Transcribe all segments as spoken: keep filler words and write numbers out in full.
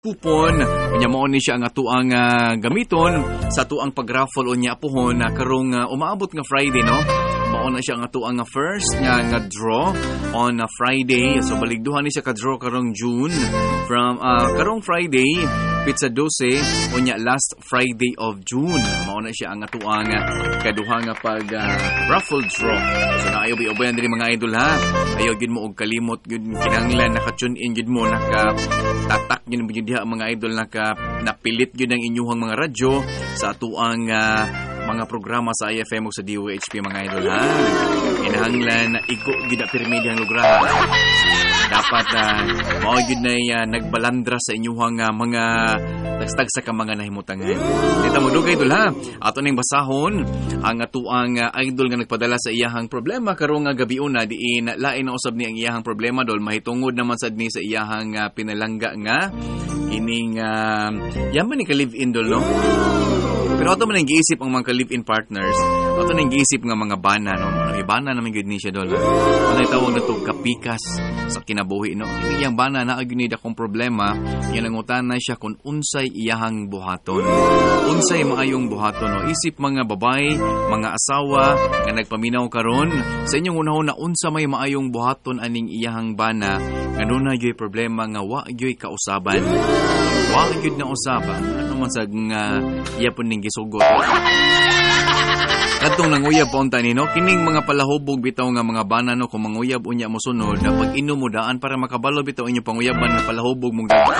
Kupon, unya mo ni siya ang atuang uh, gamiton sa atuang pag-raffle o niya apuhon na uh, karong uh, umaabot nga Friday, no? Mao na siya ang atuang nga first nga, nga draw on a uh, Friday. So baligduhan ni siya ka-draw karong June from uh, karong Friday pizza dose unya last Friday of June. Mao na siya ang atuang uh, kaduha nga pag uh, raffle draw. So naayo bi-obayan diri mga idol ha. Ayo gid mo og kalimot gid kinahanglan naka-tune in gid mo naka tatak gid mo diha mga idol naka napilit gyud ang inyuhang mga radyo sa atuang uh, mga programa sa I F M o sa D O H P mga idol ha. Kinahanglan na iko gyud pirmi dihang lugar. Dapat uh, mao gyud na uh, nagbalandra sa inyuhang uh, mga tagstag sa ka mga nahimutangan. Dito mo dugay idol ha. Ato ning basahon ang atuang uh, idol nga nagpadala sa iyahang problema karong uh, gabiuna diin lain na usab ni ang iyahang problema dol mahitungod naman sad ni sa iyahang uh, pinalangga nga ining uh, yaman ni ka live-in dol no. Pero ato man ang giisip ang mga live-in partners, ato nang giisip nga mga bana no. Ay bana naman gyud ni siya dol. Ano tawag na to kapikas sa kinabuhi no. Ini yang bana na gyud ni dakong problema, ginangutan na siya kung unsay iyahang buhaton. Unsay maayong buhaton no. Isip mga babay, mga asawa nga nagpaminaw karon sa inyong unahon na unsa may maayong buhaton aning iyahang bana, nganuna gyud problema nga wa gyud kausaban. Wa gyud na usaban. Ano man sa nga iya pun ning gisugot. Kadtong nanguyab pa unta ni no, kining mga palahubog bitaw nga mga bana no kung manguyab unya mo sunod na pag inom mo daan para makabalo bitaw inyo panguyaban na palahubog mong daan.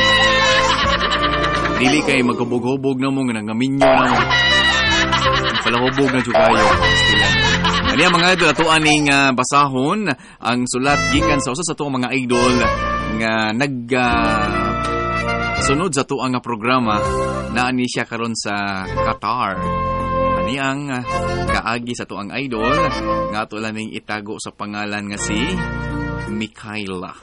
Dili kay magkubog-hubog na mo nga nangaminyo na mo. Palahubog na jugayo. Ani mga idol ato aning uh, basahon ang sulat gikan sa usa sa tuong mga idol nga nag uh, sunod sa tuang nga programa na ani siya karon sa Qatar. Ani ang uh, kaagi sa tuang idol nga ato lang ning itago sa pangalan nga si Mikaela.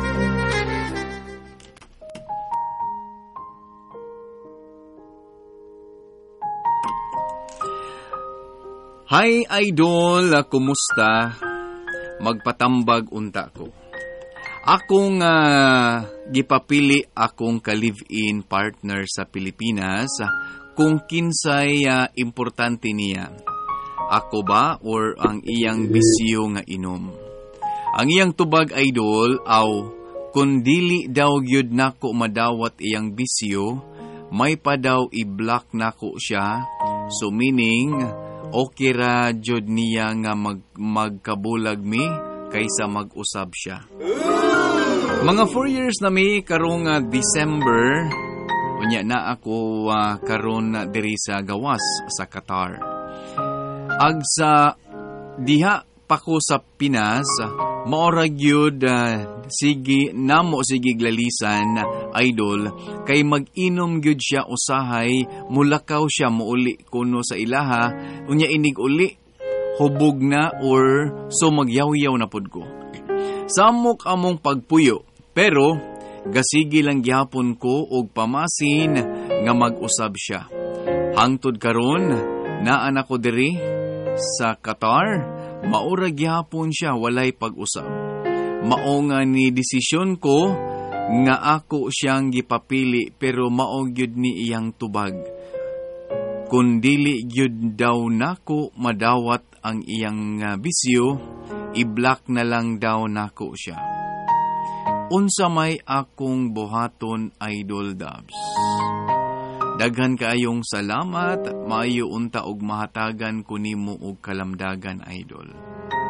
Hi idol, kumusta? Magpatambag unta ko. Akong uh, gipapili akong ka-live-in partner sa Pilipinas kung kinsay uh, importante niya. Ako ba or ang iyang bisyo nga inom? Ang iyang tubag idol aw kung dili daw gyud nako madawat iyang bisyo, may pa daw i-block nako siya. So meaning okay ra jud niya nga mag magkabulag mi kaysa mag-usab siya. Mga four years na mi karong uh, December unya na ako uh, karon uh, diri sa gawas sa Qatar. Ag sa diha pa ko sa Pinas, maora gyud uh, sige namo sige glalisan idol kay mag-inom gyud siya usahay mulakaw siya muuli kuno sa ilaha unya inig uli hubog na or so magyaw-yaw na pud ko. Samok among pagpuyo pero gasigi lang gyapon ko og pamasin nga mag-usab siya. Hangtod karon naa na ko diri sa Qatar, maura gyapon siya walay pag-usab. Mao nga ni desisyon ko nga ako siyang gipapili pero mao gyud ni iyang tubag. Kun dili gyud daw nako madawat ang iyang uh, bisyo, i-block na lang daw nako siya. Unsa may akong buhaton idol Dubs. Daghan kaayong salamat, maayo unta og mahatagan kunimo og kalamdagan idol.